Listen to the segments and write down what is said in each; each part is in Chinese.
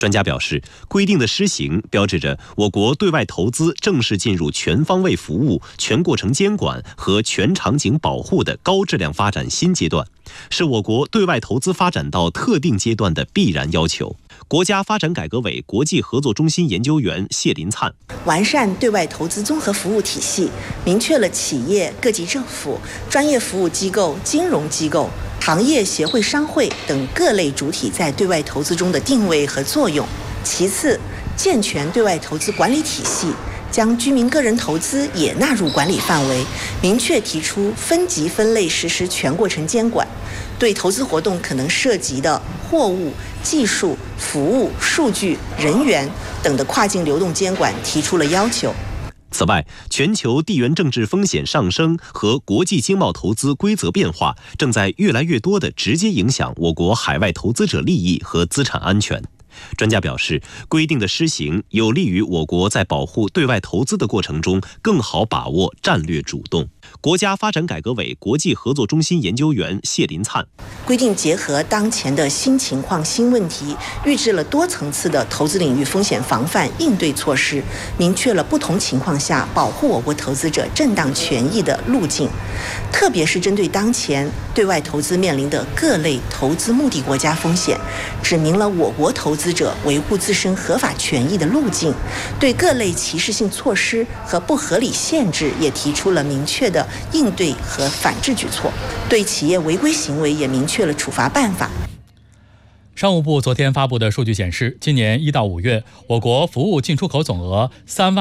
专家表示，规定的施行标志着我国对外投资正式进入全方位服务、全过程监管和全场景保护的高质量发展新阶段，是我国对外投资发展到特定阶段的必然要求。国家发展改革委国际合作中心研究员谢林灿： 完善对外投资综合服务体系，明确了企业、各级政府、专业服务机构、金融机构、行业协会、商会等各类主体在对外投资中的定位和作用。其次，健全对外投资管理体系，将居民个人投资也纳入管理范围，明确提出分级分类实施全过程监管，对投资活动可能涉及的货物、技术、服务、数据、人员等的跨境流动监管提出了要求。 此外，全球地缘政治风险上升和国际经贸投资规则变化正在越来越多地直接影响我国海外投资者利益和资产安全。专家表示，规定的施行有利于我国在保护对外投资的过程中更好把握战略主动。国家发展改革委国际合作中心研究员谢林灿： 规定结合当前的新情况、新问题，预制了多层次的投资领域风险防范应对措施，明确了不同情况下保护我国投资者正当权益的路径。特别是针对当前对外投资面临的各类投资目的国家风险，指明了我国投资者维护自身合法权益的路径，对各类歧视性措施和不合理限制也提出了明确的应对和反制举措，对企业违规行为也明确了处罚办法。 商务部昨天发布的数据显示，今年1到5月，我国服务进出口总额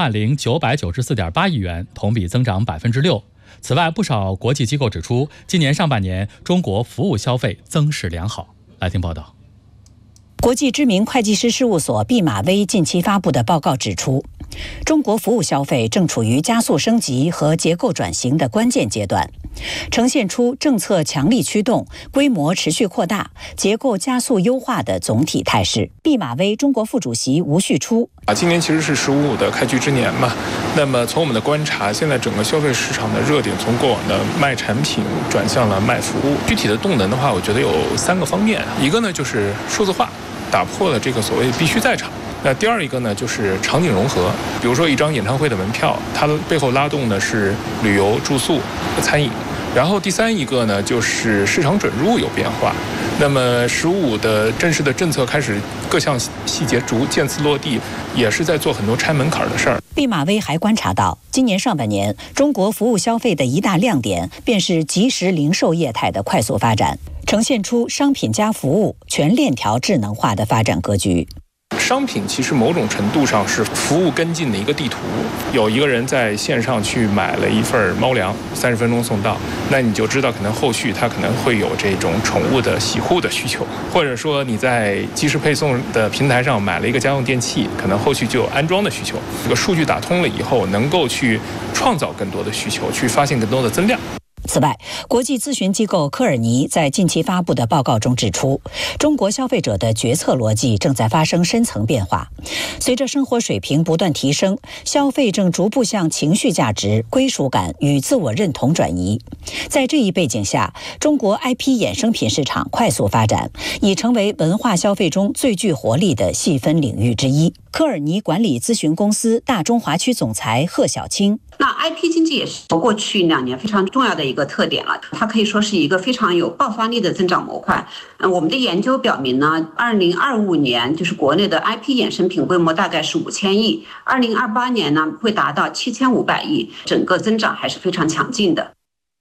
30994.8亿元，同比增长6%。此外，不少国际机构指出，今年上半年中国服务消费增势良好。来听报道。 国际知名会计师事务所毕马威近期发布的报告指出，中国服务消费正处于加速升级和结构转型的关键阶段，呈现出政策强力驱动、规模持续扩大、结构加速优化的总体态势。毕马威中国副主席吴旭初： 今年其实是15的开局之年嘛，那么从我们的观察，现在整个消费市场的热点从过往的卖产品转向了卖服务。具体的动能的话，我觉得有3个方面，一个呢就是数字化，打破了这个所谓必须在场。那第二一个呢，就是场景融合，比如说一张演唱会的门票，它的背后拉动的是旅游、住宿、餐饮。然后第三一个呢，就是市场准入有变化。那么15的正式的政策开始各项细节逐渐次落地，也是在做很多拆门槛的事儿。 毕马威还观察到，今年上半年中国服务消费的一大亮点便是即时零售业态的快速发展，呈现出商品加服务全链条智能化的发展格局。 商品其实某种程度上是服务跟进的一个地图。有一个人在线上去买了一份猫粮，30分钟送到，那你就知道可能后续他可能会有这种宠物的洗护的需求，或者说你在即时配送的平台上买了一个家用电器，可能后续就有安装的需求。这个数据打通了以后，能够去创造更多的需求，去发现更多的增量。 此外，国际咨询机构科尔尼在近期发布的报告中指出，中国消费者的决策逻辑正在发生深层变化。随着生活水平不断提升，消费正逐步向情绪价值、归属感与自我认同转移。在这一背景下，中国 IP 衍生品市场快速发展，已成为文化消费中最具活力的细分领域之一。科尔尼管理咨询公司大中华区总裁贺小青： 那 IP 经济也是过去2年非常重要的一个特点了，它可以说是一个非常有爆发力的增长模块。我们的研究表明呢，2025年就是国内的 IP 衍生品规模大概是5000亿，2028年呢会达到7500亿，整个增长还是非常强劲的。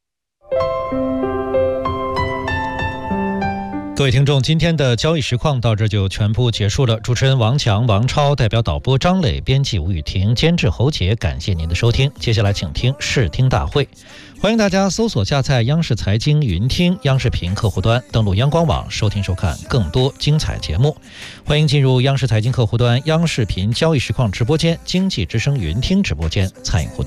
各位听众，今天的交易实况到这就全部结束了。主持人王强、王超，代表导播张磊，编辑吴雨婷，监制侯杰，感谢您的收听。接下来请听视听大会，欢迎大家搜索下载央视财经云听央视频客户端，登录央广网收听收看更多精彩节目。欢迎进入央视财经客户端央视频交易实况直播间、经济之声云听直播间参与互动。